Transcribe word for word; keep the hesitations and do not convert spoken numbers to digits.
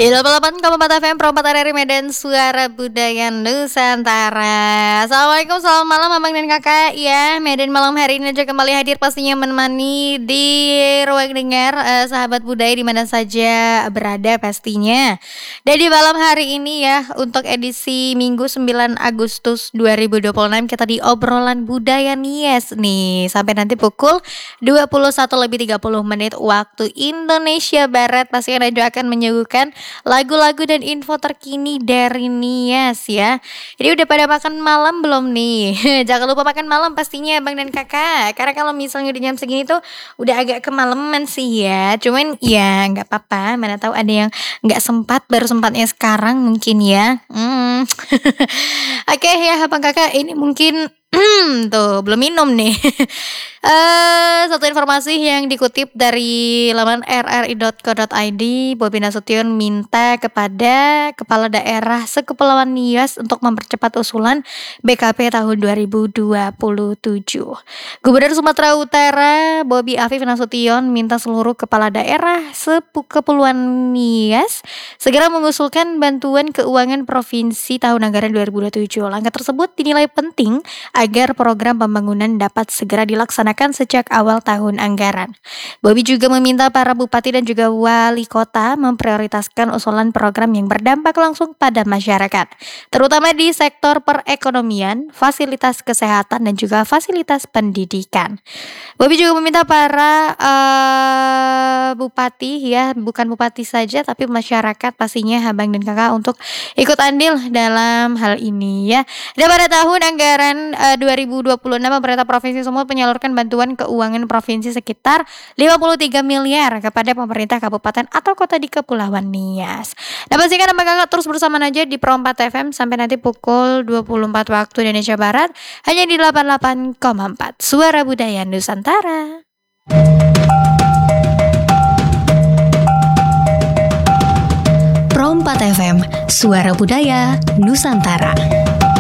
Ya, delapan puluh delapan koma empat F M Pro empat R R I Medan, Suara Budaya Nusantara. Assalamualaikum, selamat malam abang dan kakak. Ya, Medan malam hari ini juga kembali hadir pastinya menemani di ruang dengar eh, sahabat budaya di mana saja berada pastinya. Dan di malam hari ini ya, untuk edisi Minggu sembilan Agustus dua ribu dua puluh enam kita di obrolan budaya Nies nih. Sampai nanti pukul dua puluh satu lebih tiga puluh menit waktu Indonesia Barat. Pastinya Najwa akan menyuguhkan lagu-lagu dan info terkini dari Nias ya. Jadi udah pada makan malam belum nih? Jangan lupa makan malam pastinya bang dan kakak. Karena kalau misalnya udah jam segini tuh udah agak kemalaman sih ya. Cuman ya nggak apa-apa. Mana tahu ada yang nggak sempat, baru sempatnya sekarang mungkin ya. Hmm. Oke ya abang kakak, ini mungkin tuh belum minum nih. Uh, satu informasi yang dikutip dari laman r r i dot co dot i d, Bobi Nasution minta kepada kepala daerah sekepulauan Nias untuk mempercepat usulan B K P tahun dua ribu dua puluh tujuh. Gubernur Sumatera Utara Bobi Afif Nasution minta seluruh kepala daerah sekepulauan Nias segera mengusulkan bantuan keuangan provinsi tahun anggaran dua ribu dua puluh tujuh. Langkah tersebut dinilai penting agar program pembangunan dapat segera dilaksanakan sejak awal tahun anggaran. Bobi juga meminta para bupati dan juga wali kota memprioritaskan usulan program yang berdampak langsung pada masyarakat, terutama di sektor perekonomian, fasilitas kesehatan, dan juga fasilitas pendidikan. Bobi juga meminta para uh, bupati ya, bukan bupati saja tapi masyarakat pastinya abang dan kakak untuk ikut andil dalam hal ini ya. Dan pada tahun anggaran uh, dua ribu dua puluh enam pemerintah Provinsi Sumut menyalurkan bantuan keuangan provinsi sekitar lima puluh tiga miliar kepada pemerintah kabupaten atau kota di Kepulauan Nias. Dan pastikan abang kakak terus bersama aja di Pro empat F M sampai nanti pukul dua puluh empat waktu Indonesia Barat hanya di delapan puluh delapan koma empat Suara Budaya Nusantara. Pro empat F M Suara Budaya Nusantara.